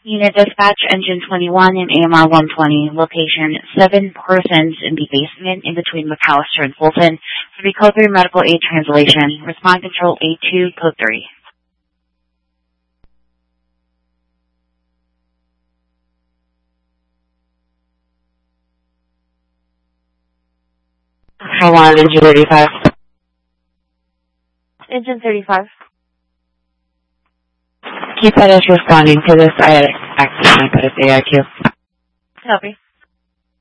Unit Dispatch, Engine 21 and AMR 120, location 7 persons in the basement in between McAllister and Fulton. For the Code 3 Medical Aid Translation, Respond Control A2, Code 3. Hold on, Engine 35. Engine 35. Keep that as responding to this. I had access to my AIQ. Copy.